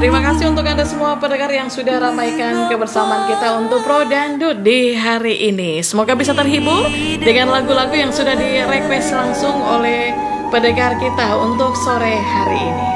Terima kasih untuk Anda semua pendengar yang sudah ramaikan kebersamaan kita untuk Pro Dangdut di hari ini. Semoga bisa terhibur dengan lagu-lagu yang sudah di-request langsung oleh pendengar kita untuk sore hari ini.